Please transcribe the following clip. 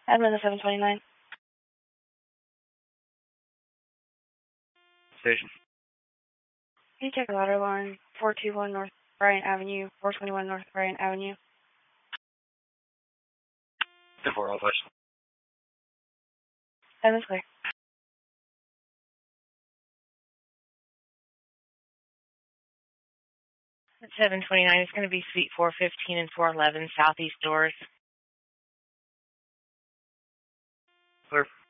Admin to 729. Station. Can you check the ladder line 421 North Bryant Avenue, 421 North Bryant Avenue? 4 all push. Admin's clear. At 729, it's going to be Suite 415 and 411 Southeast Doors. Clear.